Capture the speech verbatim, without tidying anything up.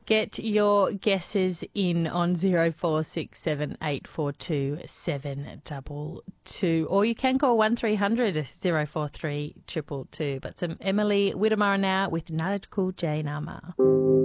Get your guesses in on zero four six seven eight four two seven two two, or you can call one three hundred zero four three two two two. But some Emily Whittemore now with Nadkul Jain Amar.